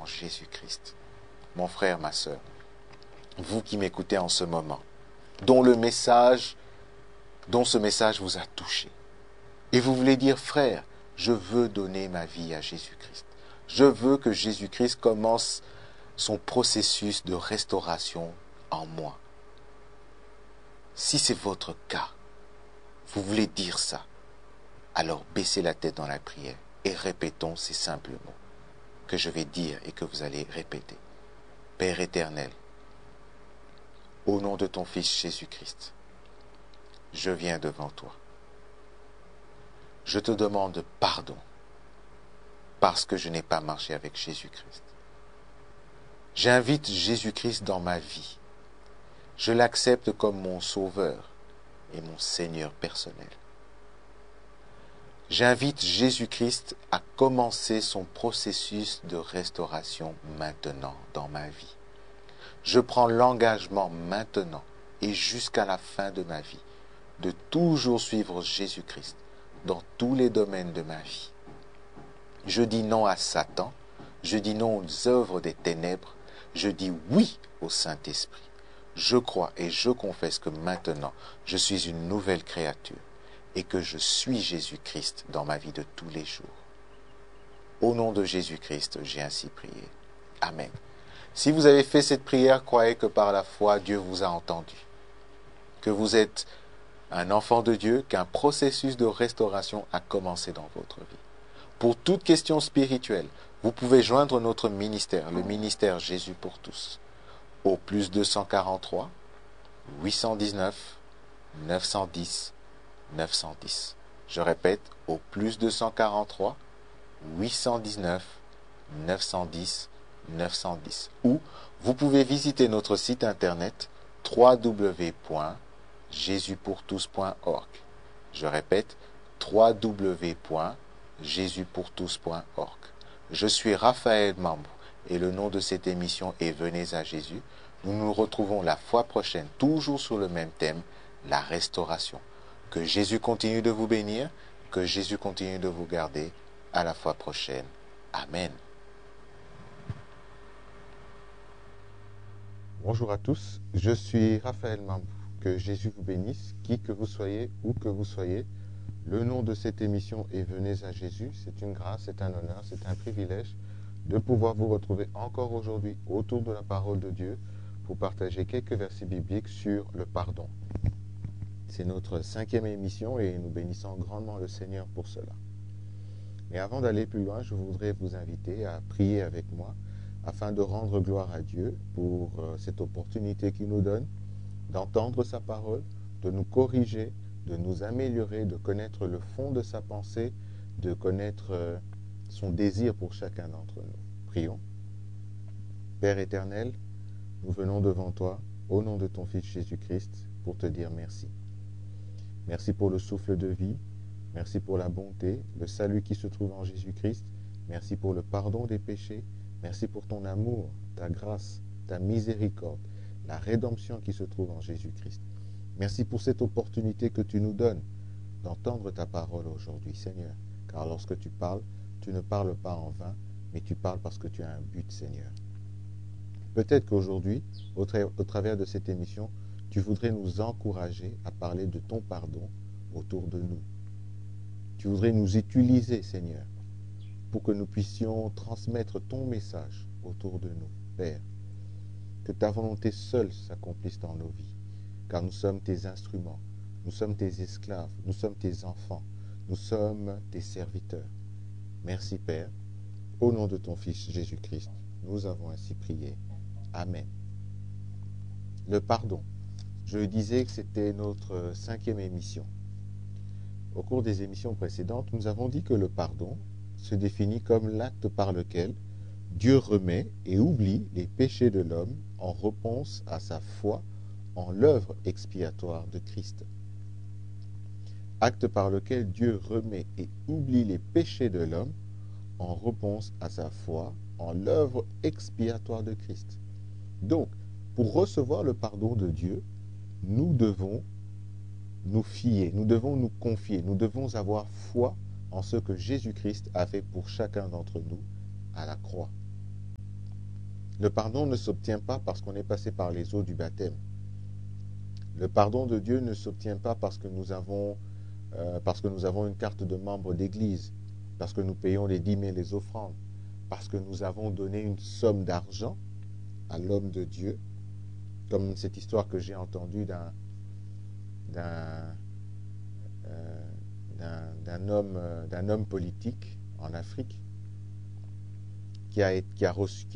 Jésus-Christ. Mon frère, ma sœur, vous qui m'écoutez en ce moment, dont ce message vous a touché, et vous voulez dire, frère, je veux donner ma vie à Jésus-Christ. Je veux que Jésus-Christ commence son processus de restauration en moi. Si c'est votre cas, vous voulez dire ça, alors baissez la tête dans la prière et répétons ces simples mots que je vais dire et que vous allez répéter. Père éternel, au nom de ton Fils Jésus-Christ, je viens devant toi. Je te demande pardon parce que je n'ai pas marché avec Jésus-Christ. J'invite Jésus-Christ dans ma vie. Je l'accepte comme mon Sauveur et mon Seigneur personnel. J'invite Jésus-Christ à commencer son processus de restauration maintenant dans ma vie. Je prends l'engagement maintenant et jusqu'à la fin de ma vie de toujours suivre Jésus-Christ dans tous les domaines de ma vie. Je dis non à Satan, je dis non aux œuvres des ténèbres, je dis oui au Saint-Esprit. Je crois et je confesse que maintenant, je suis une nouvelle créature et que je suis Jésus-Christ dans ma vie de tous les jours. Au nom de Jésus-Christ, j'ai ainsi prié. Amen. Si vous avez fait cette prière, croyez que par la foi, Dieu vous a entendu, que vous êtes un enfant de Dieu, qu'un processus de restauration a commencé dans votre vie. Pour toute question spirituelle, vous pouvez joindre notre ministère, le ministère Jésus pour tous, au plus 243 819 910 910. Je répète, au plus 243 819 910 910. Ou vous pouvez visiter notre site internet www.jesuspourtous.org. Je répète, www.jesuspourtous.org. Je suis Raphaël Mambou et le nom de cette émission est Venez à Jésus. Nous nous retrouvons la fois prochaine, toujours sur le même thème, la restauration. Que Jésus continue de vous bénir, que Jésus continue de vous garder. À la fois prochaine. Amen. Bonjour à tous, je suis Raphaël Mambou. Que Jésus vous bénisse, qui que vous soyez, où que vous soyez. Le nom de cette émission est Venez à Jésus. C'est une grâce, c'est un honneur, c'est un privilège de pouvoir vous retrouver encore aujourd'hui autour de la parole de Dieu pour partager quelques versets bibliques sur le pardon. C'est notre 5e émission et nous bénissons grandement le Seigneur pour cela. Mais avant d'aller plus loin, je voudrais vous inviter à prier avec moi afin de rendre gloire à Dieu pour cette opportunité qu'il nous donne d'entendre sa parole, de nous corriger, de nous améliorer, de connaître le fond de sa pensée, de connaître son désir pour chacun d'entre nous. Prions. Père éternel, nous venons devant toi, au nom de ton Fils Jésus-Christ, pour te dire merci. Merci pour le souffle de vie, merci pour la bonté, le salut qui se trouve en Jésus-Christ, merci pour le pardon des péchés, merci pour ton amour, ta grâce, ta miséricorde, la rédemption qui se trouve en Jésus-Christ. Merci pour cette opportunité que tu nous donnes d'entendre ta parole aujourd'hui, Seigneur. Car lorsque tu parles, tu ne parles pas en vain, mais tu parles parce que tu as un but, Seigneur. Peut-être qu'aujourd'hui, au travers de cette émission, tu voudrais nous encourager à parler de ton pardon autour de nous. Tu voudrais nous utiliser, Seigneur, pour que nous puissions transmettre ton message autour de nous, Père. Que ta volonté seule s'accomplisse dans nos vies, car nous sommes tes instruments, nous sommes tes esclaves, nous sommes tes enfants, nous sommes tes serviteurs. Merci, Père. Au nom de ton Fils Jésus-Christ, nous avons ainsi prié. Amen. Le pardon. Je disais que c'était notre 5e émission. Au cours des émissions précédentes, nous avons dit que le pardon se définit comme l'acte par lequel Dieu remet et oublie les péchés de l'homme en réponse à sa foi en l'œuvre expiatoire de Christ. Acte par lequel Dieu remet et oublie les péchés de l'homme en réponse à sa foi en l'œuvre expiatoire de Christ. Donc, pour recevoir le pardon de Dieu, nous devons nous fier, nous devons nous confier, nous devons avoir foi en ce que Jésus-Christ a fait pour chacun d'entre nous à la croix. Le pardon ne s'obtient pas parce qu'on est passé par les eaux du baptême. Le pardon de Dieu ne s'obtient pas parce que nous avons une carte de membre d'église, parce que nous payons les dîmes et les offrandes, parce que nous avons donné une somme d'argent à l'homme de Dieu, comme cette histoire que j'ai entendue d'un homme politique en Afrique qui a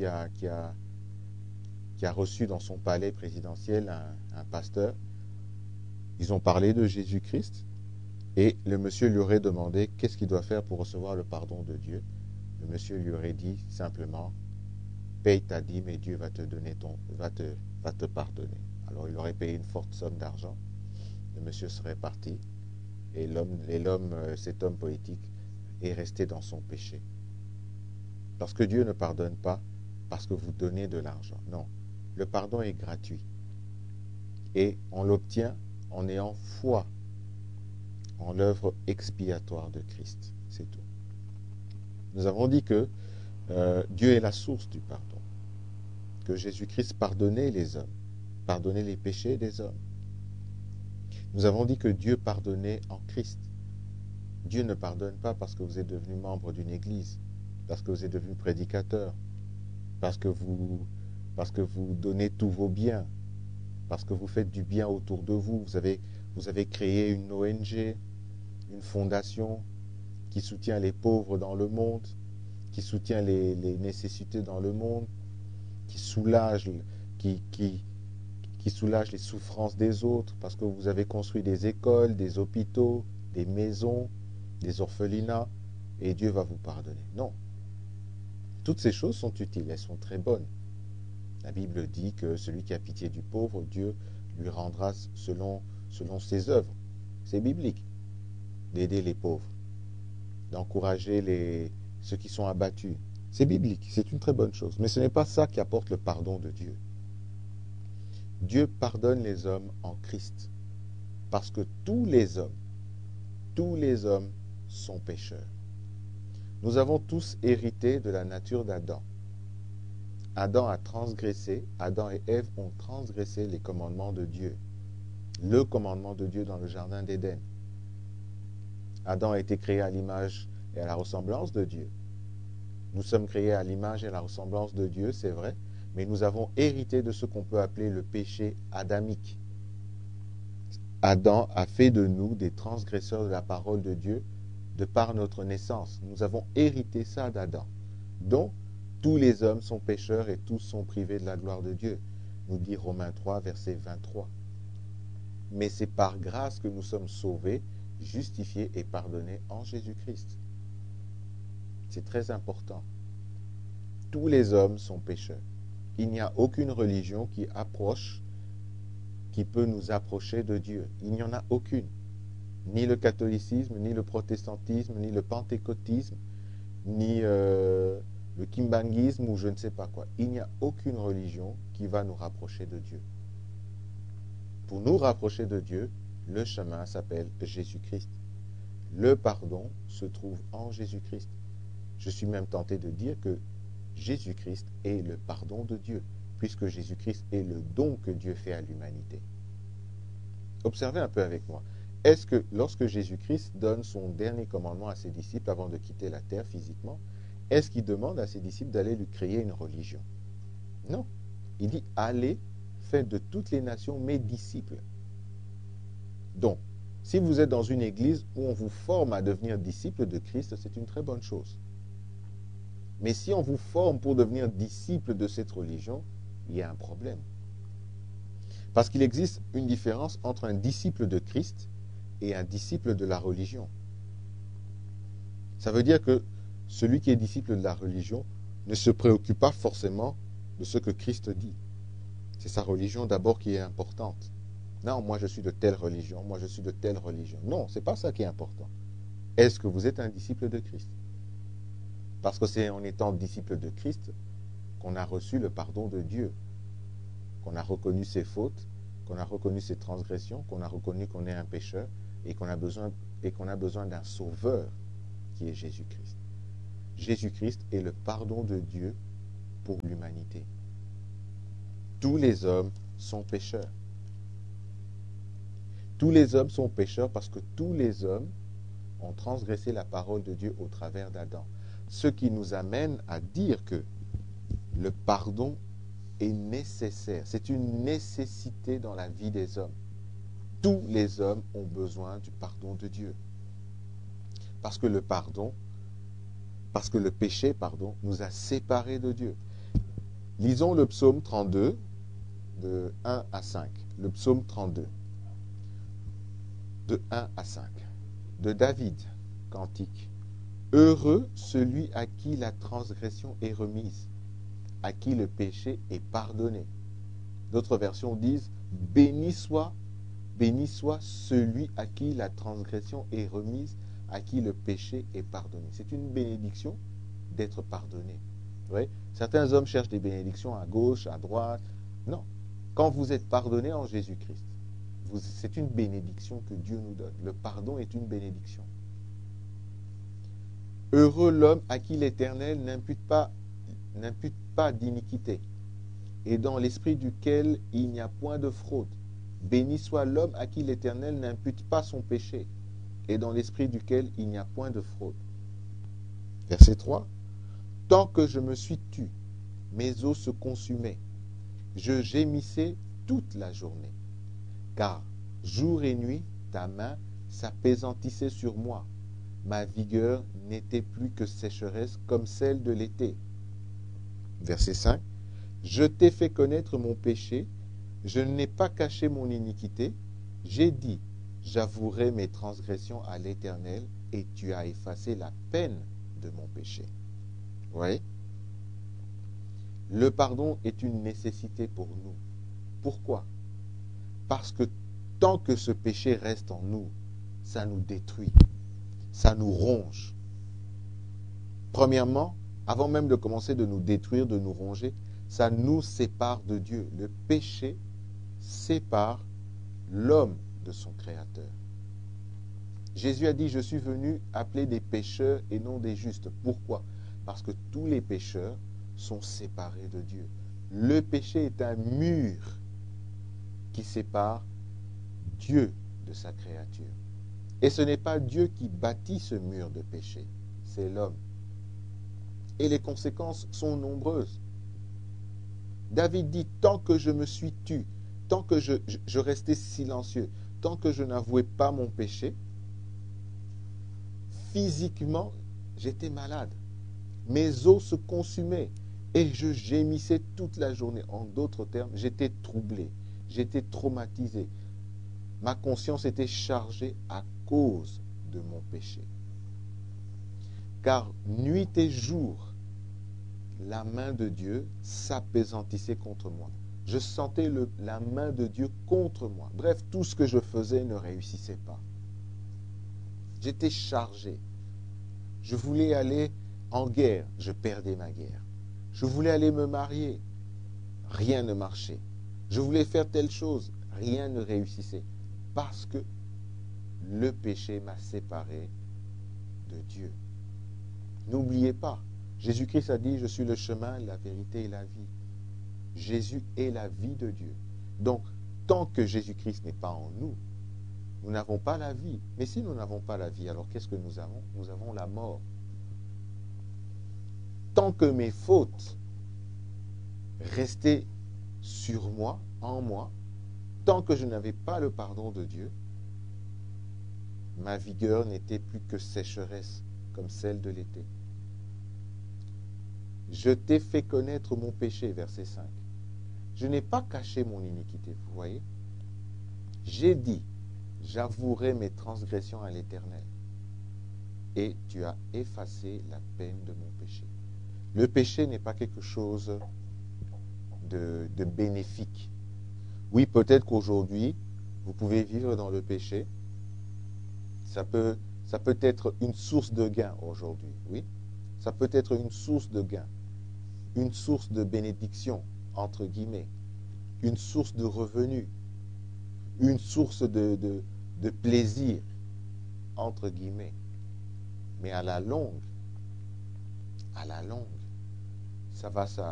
reçu dans son palais présidentiel un pasteur. Ils ont parlé de Jésus-Christ et le monsieur lui aurait demandé qu'est-ce qu'il doit faire pour recevoir le pardon de Dieu. Le monsieur lui aurait dit simplement paye ta dîme et Dieu va te pardonner. Alors il aurait payé une forte somme d'argent. Le monsieur serait parti et cet homme politique est resté dans son péché. Parce que Dieu ne pardonne pas parce que vous donnez de l'argent. Non, le pardon est gratuit. Et on l'obtient en ayant foi en l'œuvre expiatoire de Christ. C'est tout. Nous avons dit que Dieu est la source du pardon. Que Jésus-Christ pardonnait les hommes, pardonnait les péchés des hommes. Nous avons dit que Dieu pardonnait en Christ. Dieu ne pardonne pas parce que vous êtes devenu membre d'une église, parce que vous êtes devenu prédicateur, parce que vous donnez tous vos biens, parce que vous faites du bien autour de vous. Vous avez créé une ONG, une fondation qui soutient les pauvres dans le monde, qui soutient les nécessités dans le monde, qui soulage les souffrances des autres, parce que vous avez construit des écoles, des hôpitaux, des maisons, des orphelinats, et Dieu va vous pardonner. Non. Toutes ces choses sont utiles, elles sont très bonnes. La Bible dit que celui qui a pitié du pauvre, Dieu lui rendra selon ses œuvres. C'est biblique d'aider les pauvres, d'encourager ceux qui sont abattus. C'est biblique, c'est une très bonne chose. Mais ce n'est pas ça qui apporte le pardon de Dieu. Dieu pardonne les hommes en Christ. Parce que tous les hommes sont pécheurs. Nous avons tous hérité de la nature d'Adam. Adam a transgressé, Adam et Ève ont transgressé les commandements de Dieu. Le commandement de Dieu dans le jardin d'Éden. Adam a été créé à l'image et à la ressemblance de Dieu. Nous sommes créés à l'image et à la ressemblance de Dieu, c'est vrai, mais nous avons hérité de ce qu'on peut appeler le péché adamique. Adam a fait de nous des transgresseurs de la parole de Dieu de par notre naissance. Nous avons hérité ça d'Adam. Donc, tous les hommes sont pécheurs et tous sont privés de la gloire de Dieu, nous dit Romains 3, verset 23. Mais c'est par grâce que nous sommes sauvés, justifiés et pardonnés en Jésus-Christ. C'est très important. Tous les hommes sont pécheurs. Il n'y a aucune religion qui peut nous approcher de Dieu. Il n'y en a aucune. Ni le catholicisme, ni le protestantisme, ni le pentecôtisme, ni le kimbanguisme ou je ne sais pas quoi. Il n'y a aucune religion qui va nous rapprocher de Dieu. Pour nous rapprocher de Dieu, le chemin s'appelle Jésus-Christ. Le pardon se trouve en Jésus-Christ. Je suis même tenté de dire que Jésus-Christ est le pardon de Dieu, puisque Jésus-Christ est le don que Dieu fait à l'humanité. Observez un peu avec moi. Est-ce que lorsque Jésus-Christ donne son dernier commandement à ses disciples avant de quitter la terre physiquement, est-ce qu'il demande à ses disciples d'aller lui créer une religion? Non. Il dit « Allez, faites de toutes les nations mes disciples ». Donc, si vous êtes dans une église où on vous forme à devenir disciple de Christ, c'est une très bonne chose. Mais si on vous forme pour devenir disciple de cette religion, il y a un problème. Parce qu'il existe une différence entre un disciple de Christ et un disciple de la religion. Ça veut dire que celui qui est disciple de la religion ne se préoccupe pas forcément de ce que Christ dit. C'est sa religion d'abord qui est importante. Non, moi je suis de telle religion, moi je suis de telle religion. Non, ce n'est pas ça qui est important. Est-ce que vous êtes un disciple de Christ? Parce que c'est en étant disciple de Christ qu'on a reçu le pardon de Dieu, qu'on a reconnu ses fautes, qu'on a reconnu ses transgressions, qu'on a reconnu qu'on est un pécheur et qu'on a besoin d'un sauveur qui est Jésus-Christ. Jésus-Christ est le pardon de Dieu pour l'humanité. tous les hommes sont pécheurs. Tous les hommes sont pécheurs parce que tous les hommes ont transgressé la parole de Dieu au travers d'Adam. Ce qui nous amène à dire que le pardon est nécessaire. C'est une nécessité dans la vie des hommes. Tous les hommes ont besoin du pardon de Dieu. Parce que le péché, nous a séparés de Dieu. Lisons le psaume 32, de 1 à 5. Le psaume 32, de 1 à 5. De David, cantique. Heureux celui à qui la transgression est remise, à qui le péché est pardonné. D'autres versions disent, béni soit celui à qui la transgression est remise, à qui le péché est pardonné. C'est une bénédiction d'être pardonné. Oui? Certains hommes cherchent des bénédictions à gauche, à droite. Non. Quand vous êtes pardonné en Jésus-Christ, c'est une bénédiction que Dieu nous donne. Le pardon est une bénédiction. Heureux l'homme à qui l'Éternel n'impute pas d'iniquité, et dans l'esprit duquel il n'y a point de fraude. Béni soit l'homme à qui l'Éternel n'impute pas son péché, et dans l'esprit duquel il n'y a point de fraude. Verset 3. Tant que je me suis tu, mes os se consumaient. Je gémissais toute la journée. Car jour et nuit, ta main s'appesantissait sur moi. Ma vigueur n'était plus que sécheresse comme celle de l'été. Verset 5. Je t'ai fait connaître mon péché, je n'ai pas caché mon iniquité. J'ai dit, j'avouerai mes transgressions à l'Éternel, et tu as effacé la peine de mon péché. Vous voyez? Le pardon est une nécessité pour nous. Pourquoi? Parce que tant que ce péché reste en nous, ça nous détruit, ça nous ronge. Premièrement, avant même de commencer de nous détruire, de nous ronger, ça nous sépare de Dieu. Le péché sépare l'homme de son Créateur. Jésus a dit, je suis venu appeler des pécheurs et non des justes. Pourquoi? Parce que tous les pécheurs sont séparés de Dieu. Le péché est un mur qui sépare Dieu de sa créature. Et ce n'est pas Dieu qui bâtit ce mur de péché, c'est l'homme. Et les conséquences sont nombreuses. David dit, tant que je me suis tu, tant que je restais silencieux, tant que je n'avouais pas mon péché, physiquement, j'étais malade. Mes os se consumaient et je gémissais toute la journée. En d'autres termes, j'étais troublé, j'étais traumatisé. Ma conscience était chargée à cause de mon péché. Car nuit et jour, la main de Dieu s'appesantissait contre moi. Je sentais la main de Dieu contre moi. Bref, tout ce que je faisais ne réussissait pas. J'étais chargé. Je voulais aller en guerre, je perdais ma guerre. Je voulais aller me marier, rien ne marchait. Je voulais faire telle chose, rien ne réussissait. Parce que le péché m'a séparé de Dieu. N'oubliez pas, Jésus-Christ a dit, je suis le chemin, la vérité et la vie. Jésus est la vie de Dieu. Donc, tant que Jésus-Christ n'est pas en nous, nous n'avons pas la vie. Mais si nous n'avons pas la vie, alors qu'est-ce que nous avons? Nous avons la mort. Tant que mes fautes restaient sur moi, en moi, tant que je n'avais pas le pardon de Dieu, ma vigueur n'était plus que sécheresse, comme celle de l'été. Je t'ai fait connaître mon péché, verset 5. Je n'ai pas caché mon iniquité, vous voyez. J'ai dit, j'avouerai mes transgressions à l'Éternel, et tu as effacé la peine de mon péché. Le péché n'est pas quelque chose de bénéfique. Oui, peut-être qu'aujourd'hui, vous pouvez vivre dans le péché. Ça peut être une source de gain aujourd'hui, oui. Ça peut être une source de gain, une source de bénédiction, entre guillemets, une source de revenus, une source de plaisir, entre guillemets. Mais à la longue, ça va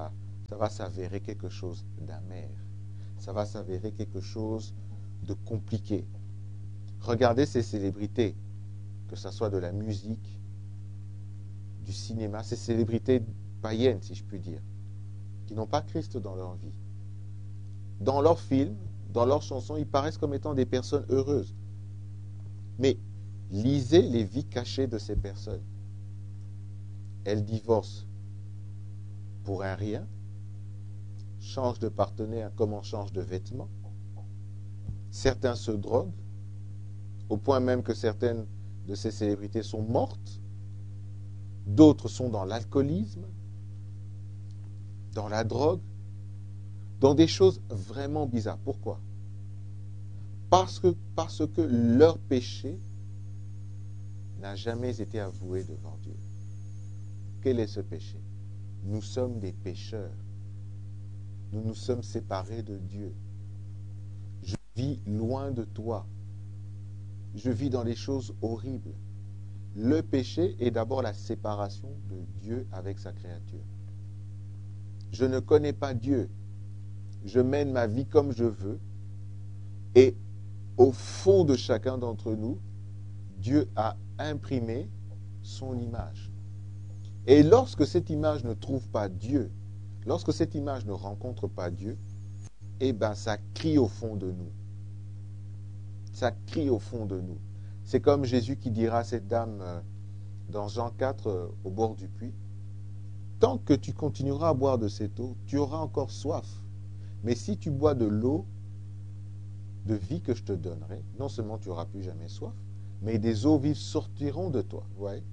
ça va s'avérer quelque chose d'amer. Ça va s'avérer quelque chose de compliqué. Regardez ces célébrités, que ce soit de la musique, du cinéma, ces célébrités païennes, si je puis dire, qui n'ont pas Christ dans leur vie. Dans leurs films, dans leurs chansons, ils paraissent comme étant des personnes heureuses. Mais lisez les vies cachées de ces personnes. Elles divorcent pour un rien, changent de partenaire comme on change de vêtements. Certains se droguent, au point même que certaines de ces célébrités sont mortes. D'autres sont dans l'alcoolisme, dans la drogue, dans des choses vraiment bizarres. Pourquoi? Parce que leur péché n'a jamais été avoué devant Dieu. Quel est ce péché? Nous sommes des pécheurs. Nous nous sommes séparés de Dieu. Je vis loin de toi. Je vis dans des choses horribles. Le péché est d'abord la séparation de Dieu avec sa créature. Je ne connais pas Dieu. Je mène ma vie comme je veux. Et au fond de chacun d'entre nous, Dieu a imprimé son image. Et lorsque cette image ne trouve pas Dieu, lorsque cette image ne rencontre pas Dieu, eh bien, ça crie au fond de nous. Ça crie au fond de nous. C'est comme Jésus qui dira à cette dame dans Jean 4 au bord du puits, tant que tu continueras à boire de cette eau, tu auras encore soif. Mais si tu bois de l'eau de vie que je te donnerai, non seulement tu n'auras plus jamais soif, mais des eaux vives sortiront de toi. Vous voyez?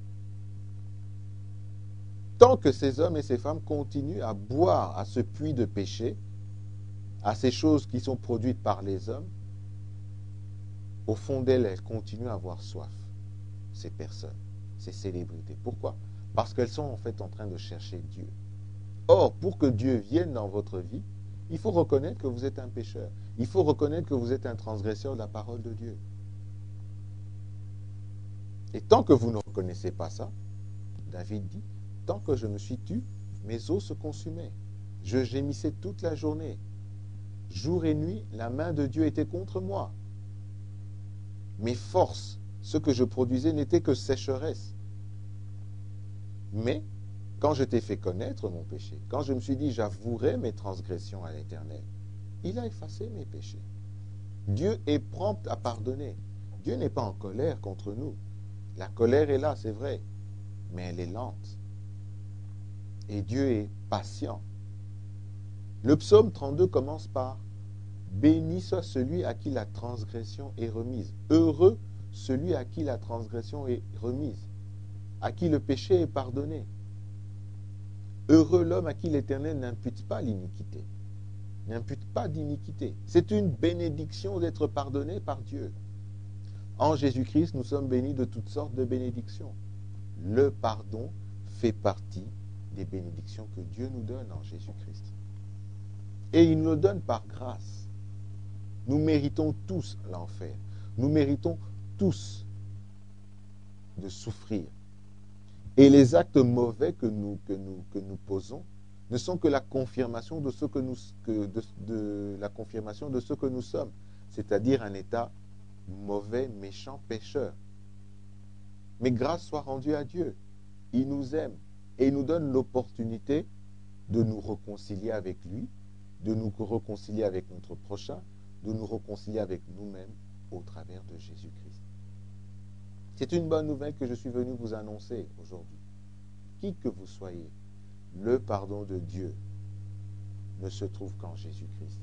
Tant que ces hommes et ces femmes continuent à boire à ce puits de péché, à ces choses qui sont produites par les hommes, au fond d'elles, elles continuent à avoir soif, ces personnes, ces célébrités. Pourquoi? Parce qu'elles sont en fait en train de chercher Dieu. Or, pour que Dieu vienne dans votre vie, il faut reconnaître que vous êtes un pécheur. Il faut reconnaître que vous êtes un transgresseur de la parole de Dieu. Et tant que vous ne reconnaissez pas ça, David dit, tant que je me suis tu, mes os se consumaient. Je gémissais toute la journée. Jour et nuit, la main de Dieu était contre moi. Mes forces, ce que je produisais n'était que sécheresse. Mais, quand je t'ai fait connaître mon péché, quand je me suis dit j'avouerai mes transgressions à l'Éternel, il a effacé mes péchés. Dieu est prompt à pardonner. Dieu n'est pas en colère contre nous. La colère est là, c'est vrai, mais elle est lente. Et Dieu est patient. Le psaume 32 commence par « Béni soit celui à qui la transgression est remise. Heureux celui à qui la transgression est remise, à qui le péché est pardonné. Heureux l'homme à qui l'Éternel n'impute pas l'iniquité. » N'impute pas d'iniquité. C'est une bénédiction d'être pardonné par Dieu. En Jésus-Christ, nous sommes bénis de toutes sortes de bénédictions. Le pardon fait partie des bénédictions que Dieu nous donne en Jésus-Christ. Et il nous le donne par grâce. Nous méritons tous l'enfer. Nous méritons tous de souffrir. Et les actes mauvais que nous posons ne sont que la confirmation de ce que nous sommes, c'est-à-dire un état mauvais, méchant, pécheur. Mais grâce soit rendue à Dieu. Il nous aime et il nous donne l'opportunité de nous réconcilier avec lui, de nous réconcilier avec notre prochain, de nous réconcilier avec nous-mêmes au travers de Jésus-Christ. C'est une bonne nouvelle que je suis venu vous annoncer aujourd'hui. Qui que vous soyez, le pardon de Dieu ne se trouve qu'en Jésus-Christ.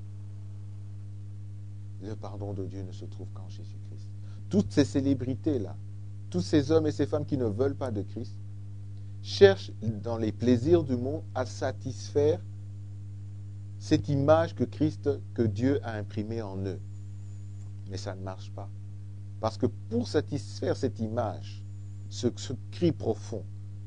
Le pardon de Dieu ne se trouve qu'en Jésus-Christ. Toutes ces célébrités-là, tous ces hommes et ces femmes qui ne veulent pas de Christ, cherchent dans les plaisirs du monde à satisfaire cette image que Dieu a imprimée en eux. Mais ça ne marche pas. Parce que pour satisfaire cette image, ce cri profond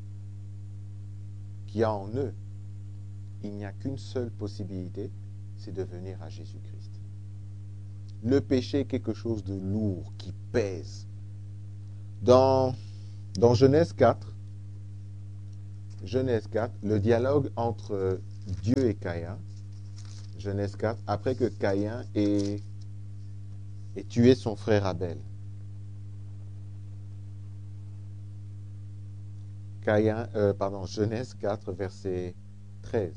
qu'il y a en eux, il n'y a qu'une seule possibilité, c'est de venir à Jésus-Christ. Le péché est quelque chose de lourd, qui pèse. Dans Genèse 4, le dialogue entre Dieu et Caïn, Genèse 4, après que Caïn ait tué son frère Abel. Genèse 4, verset 13.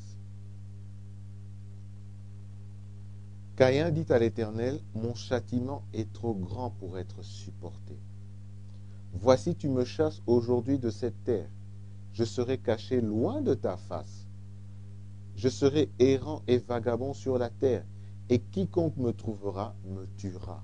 Caïn dit à l'Éternel, mon châtiment est trop grand pour être supporté. Voici, tu me chasses aujourd'hui de cette terre. Je serai caché loin de ta face. Je serai errant et vagabond sur la terre, et quiconque me trouvera me tuera.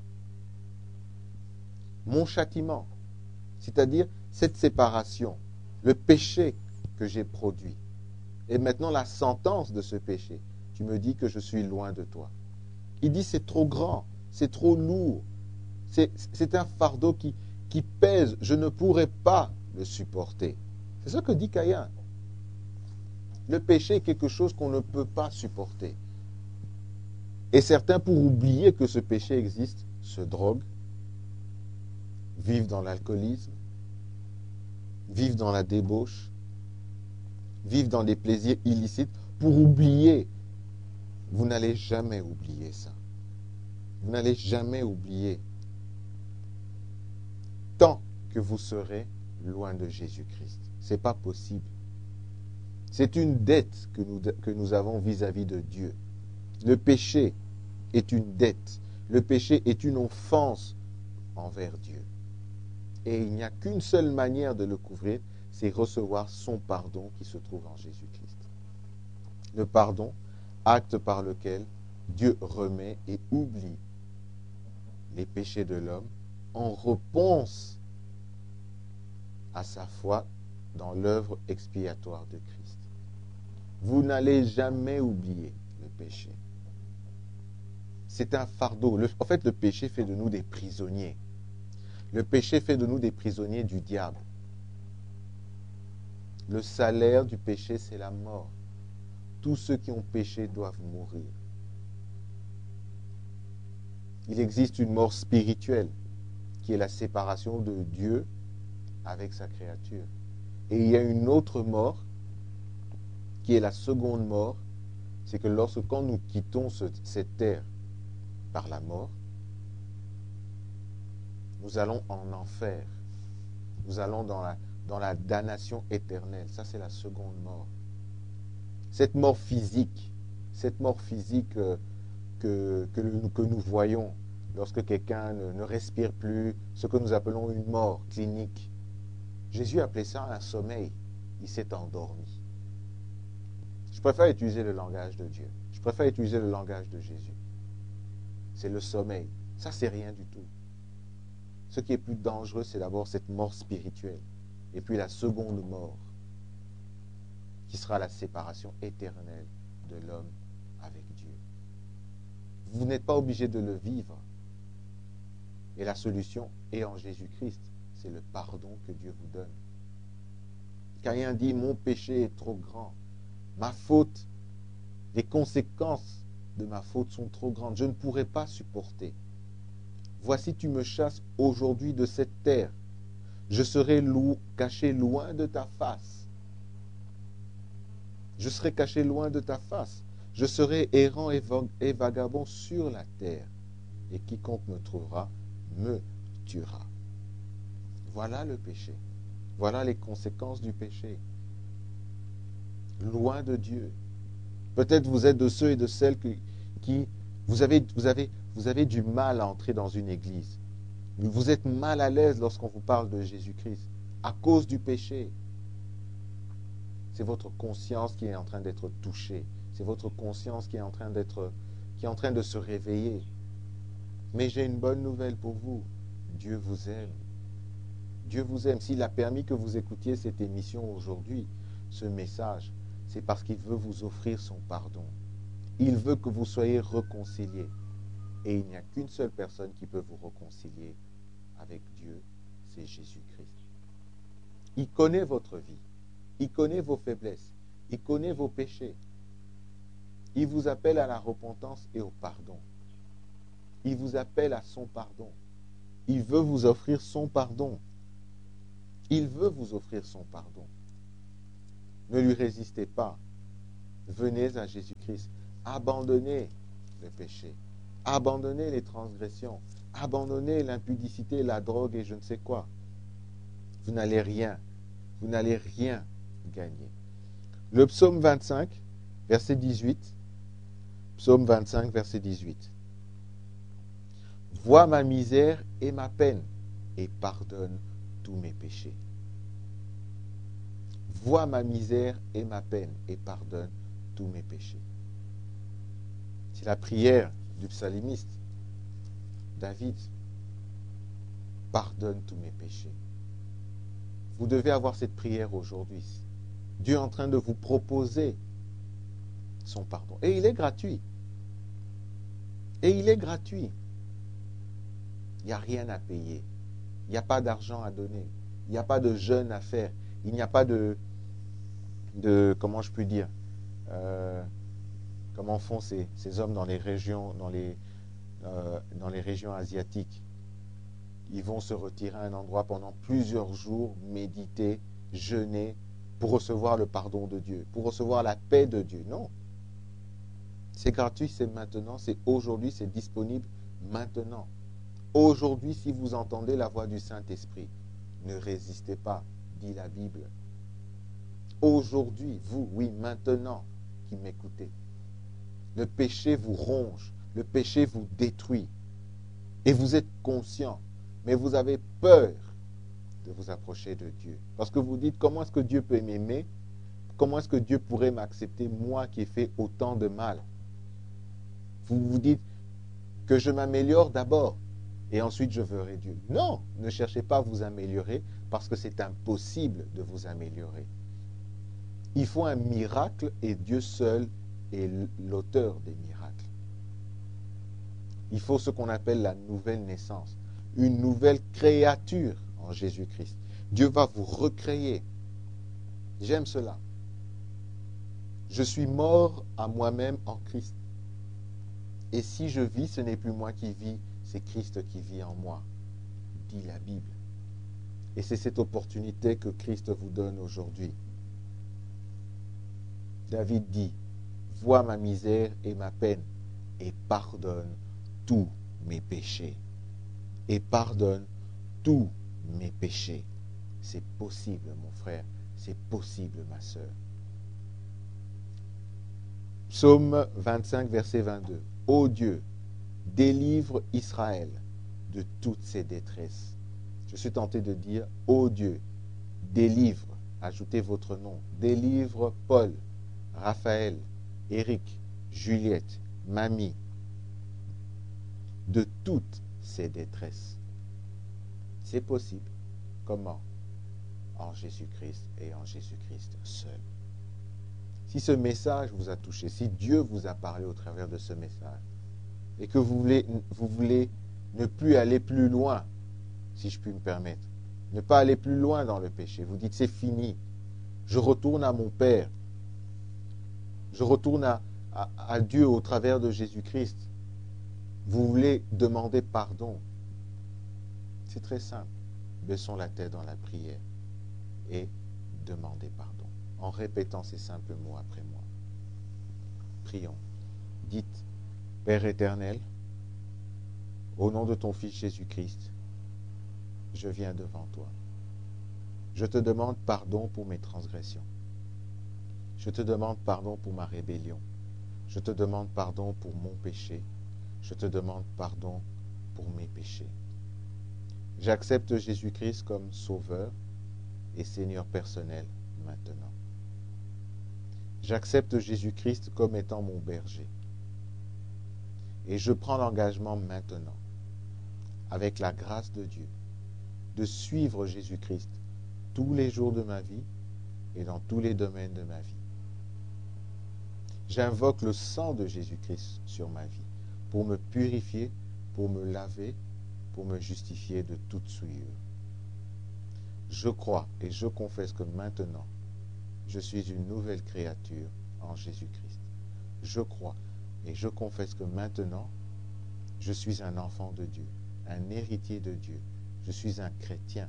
Mon châtiment, c'est-à-dire cette séparation, le péché que j'ai produit, et maintenant la sentence de ce péché, tu me dis que je suis loin de toi. Il dit c'est trop grand, c'est trop lourd, c'est un fardeau qui pèse, je ne pourrai pas le supporter. C'est ce que dit Caïn. Le péché est quelque chose qu'on ne peut pas supporter. Et certains, pour oublier que ce péché existe, se droguent, vivent dans l'alcoolisme, vivent dans la débauche, vivent dans des plaisirs illicites, pour oublier. Vous n'allez jamais oublier ça. Vous n'allez jamais oublier. Tant que vous serez loin de Jésus-Christ. Ce n'est pas possible. C'est une dette que nous avons vis-à-vis de Dieu. Le péché est une dette. Le péché est une offense envers Dieu. Et il n'y a qu'une seule manière de le couvrir, c'est recevoir son pardon qui se trouve en Jésus-Christ. Le pardon, acte par lequel Dieu remet et oublie les péchés de l'homme en réponse à sa foi dans l'œuvre expiatoire de Christ. Vous n'allez jamais oublier le péché. C'est un fardeau. En fait, le péché fait de nous des prisonniers. Le péché fait de nous des prisonniers du diable. Le salaire du péché, c'est la mort. Tous ceux qui ont péché doivent mourir. Il existe une mort spirituelle qui est la séparation de Dieu avec sa créature. Et il y a une autre mort qui est la seconde mort, c'est que quand nous quittons cette terre par la mort, nous allons en enfer. Nous allons dans la damnation éternelle. Ça, c'est la seconde mort. Cette mort physique que nous voyons lorsque quelqu'un ne respire plus, ce que nous appelons une mort clinique. Jésus appelait ça un sommeil. Il s'est endormi. Je préfère utiliser le langage de Dieu. Je préfère utiliser le langage de Jésus. C'est le sommeil. Ça, c'est rien du tout. Ce qui est plus dangereux, c'est d'abord cette mort spirituelle. Et puis la seconde mort, qui sera la séparation éternelle de l'homme avec Dieu. Vous n'êtes pas obligé de le vivre. Et la solution est en Jésus-Christ. C'est le pardon que Dieu vous donne. Caïn dit, mon péché est trop grand. Ma faute, les conséquences de ma faute sont trop grandes. Je ne pourrai pas supporter. Voici, tu me chasses aujourd'hui de cette terre. Je serai caché loin de ta face. Je serai caché loin de ta face. Je serai errant et vagabond sur la terre. Et quiconque me trouvera me tuera. Voilà le péché. Voilà les conséquences du péché. Loin de Dieu. Peut-être vous êtes de ceux et de celles qui vous avez du mal à entrer dans une église. Vous êtes mal à l'aise lorsqu'on vous parle de Jésus-Christ à cause du péché. C'est votre conscience qui est en train d'être touchée. C'est votre conscience qui est en train de se réveiller. Mais j'ai une bonne nouvelle pour vous. Dieu vous aime. Dieu vous aime. S'il a permis que vous écoutiez cette émission aujourd'hui, ce message, c'est parce qu'il veut vous offrir son pardon. Il veut que vous soyez réconciliés. Et il n'y a qu'une seule personne qui peut vous réconcilier avec Dieu, c'est Jésus-Christ. Il connaît votre vie. Il connaît vos faiblesses. Il connaît vos péchés. Il vous appelle à la repentance et au pardon. Il vous appelle à son pardon. Il veut vous offrir son pardon. Il veut vous offrir son pardon. Ne lui résistez pas. venez à Jésus-Christ. Abandonnez le péché. Abandonnez les transgressions. Abandonnez l'impudicité, la drogue et je ne sais quoi. Vous n'allez rien gagner. Le psaume 25, verset 18. Psaume 25, verset 18. Vois ma misère et ma peine et pardonne tous mes péchés. Vois ma misère et ma peine et pardonne tous mes péchés. C'est la prière du psalimiste. David, pardonne tous mes péchés. Vous devez avoir cette prière aujourd'hui. Dieu est en train de vous proposer son pardon. Et il est gratuit. Et il est gratuit. Il n'y a rien à payer. Il n'y a pas d'argent à donner. Il n'y a pas de jeûne à faire. Il n'y a pas de comment je puis dire, comment font ces hommes dans les régions asiatiques. Ils vont se retirer à un endroit pendant plusieurs jours, méditer, jeûner, pour recevoir le pardon de Dieu, pour recevoir la paix de Dieu. Non. C'est gratuit, c'est maintenant, c'est aujourd'hui, c'est disponible maintenant. Aujourd'hui, si vous entendez la voix du Saint-Esprit, ne résistez pas, dit la Bible. Aujourd'hui, vous, oui, maintenant, qui m'écoutez, le péché vous ronge, le péché vous détruit. Et vous êtes conscient, mais vous avez peur de vous approcher de Dieu. Parce que vous dites, comment est-ce que Dieu peut m'aimer? Comment est-ce que Dieu pourrait m'accepter, moi qui ai fait autant de mal? Vous vous dites que je m'améliore d'abord et ensuite je verrai Dieu. Non, ne cherchez pas à vous améliorer parce que c'est impossible de vous améliorer. Il faut un miracle et Dieu seul est l'auteur des miracles. Il faut ce qu'on appelle la nouvelle naissance, une nouvelle créature en Jésus-Christ. Dieu va vous recréer. J'aime cela. Je suis mort à moi-même en Christ. Et si je vis, ce n'est plus moi qui vis, c'est Christ qui vit en moi, dit la Bible. Et c'est cette opportunité que Christ vous donne aujourd'hui. David dit, vois ma misère et ma peine et pardonne tous mes péchés. Et pardonne tous mes péchés. C'est possible, mon frère, c'est possible, ma sœur. Psaume 25, verset 22. Ô Dieu, délivre Israël de toutes ses détresses. Je suis tenté de dire, ô Dieu, délivre, ajoutez votre nom, délivre Paul, Raphaël, Éric, Juliette, Mamie, de toutes ses détresses. C'est possible. Comment? En Jésus-Christ et en Jésus-Christ seul. Si ce message vous a touché, si Dieu vous a parlé au travers de ce message, et que vous voulez ne plus aller plus loin, si je puis me permettre, ne pas aller plus loin dans le péché, vous dites c'est fini, je retourne à mon Père, je retourne à Dieu au travers de Jésus-Christ, vous voulez demander pardon, c'est très simple, baissons la tête dans la prière et demandez pardon. En répétant ces simples mots après moi. Prions. Dites, Père éternel, au nom de ton Fils Jésus-Christ, je viens devant toi. Je te demande pardon pour mes transgressions. Je te demande pardon pour ma rébellion. Je te demande pardon pour mon péché. Je te demande pardon pour mes péchés. J'accepte Jésus-Christ comme Sauveur et Seigneur personnel maintenant. J'accepte Jésus-Christ comme étant mon berger. Et je prends l'engagement maintenant, avec la grâce de Dieu, de suivre Jésus-Christ tous les jours de ma vie et dans tous les domaines de ma vie. J'invoque le sang de Jésus-Christ sur ma vie pour me purifier, pour me laver, pour me justifier de toute souillure. Je crois et je confesse que maintenant, je suis une nouvelle créature en Jésus-Christ. Je crois et je confesse que maintenant, je suis un enfant de Dieu, un héritier de Dieu. Je suis un chrétien,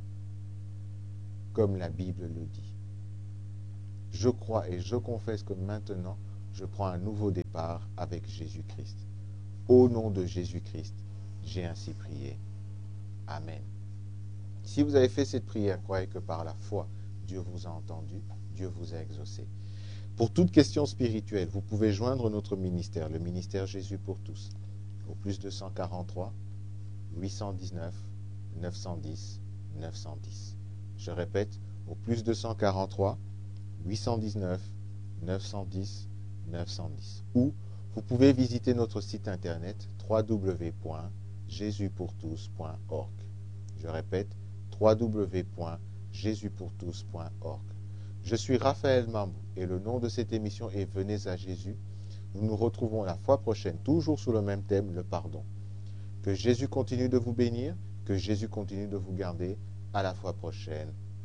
comme la Bible le dit. Je crois et je confesse que maintenant, je prends un nouveau départ avec Jésus-Christ. Au nom de Jésus-Christ, j'ai ainsi prié. Amen. Si vous avez fait cette prière, croyez que par la foi, Dieu vous a entendu, Dieu vous a exaucé. Pour toute question spirituelle, vous pouvez joindre notre ministère, le ministère Jésus pour tous, au plus 243 819 910 910. Je répète, au plus 243 819 910 910. Ou vous pouvez visiter notre site internet www.jesuspourtous.org. Je répète, www.jesuspourtous.org. Je suis Raphaël Mambou et le nom de cette émission est Venez à Jésus. Nous nous retrouvons la fois prochaine, toujours sous le même thème, le pardon. Que Jésus continue de vous bénir, que Jésus continue de vous garder. À la fois prochaine.